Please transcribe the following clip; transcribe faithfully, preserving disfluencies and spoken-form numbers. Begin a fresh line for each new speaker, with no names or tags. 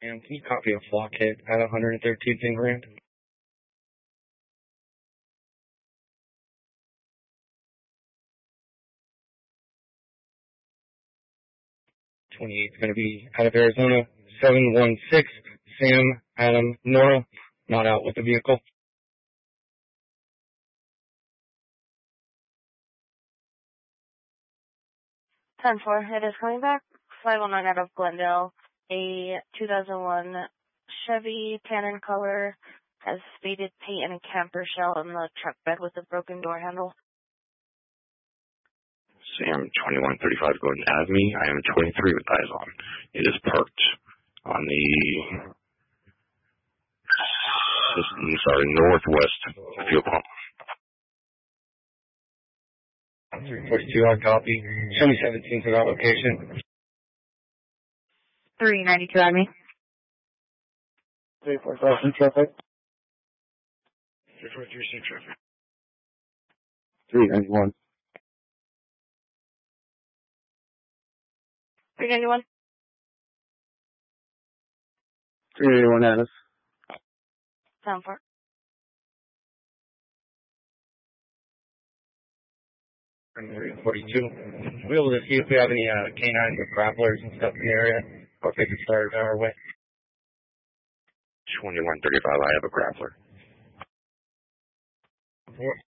And can you copy a flock hit at one hundred thirteenth and Grand? twenty-eight is going to be out of Arizona. seven one six, Sam, Adam, Nora, not out with the vehicle.
ten four, it is coming back. five oh nine out of Glendale. A two thousand one Chevy Tannin color has faded paint and a camper shell in the truck bed with a broken door handle.
Sam twenty-one thirty-five going to add me. I am twenty-three with eyes on. It is parked on the I'm sorry, northwest fuel pump.
three forty-two, hard copy. Show me seventeen to that location.
three ninety-two on me.
three forty-five in traffic. three forty-three, six traffic. three ninety-one.
three ninety-one.
three ninety-one, Alice.
ten four.
three forty-two. We'll be able to see if we have any uh, canines or grapplers and stuff in the area, or if they can start our way.
twenty-one thirty-five, I have a grappler.
Four.